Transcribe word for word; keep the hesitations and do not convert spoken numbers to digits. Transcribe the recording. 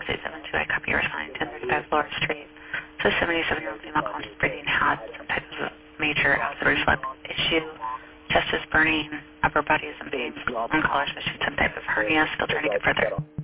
eight seven two, I copy your responding to ten thirty-five Laura Street. So seventy-seven-year-old female conscious breathing had some type of major acid reflux issue. Chest is burning, upper body is in pain, skull and collar, suspicion some type of hernia, still trying to get further.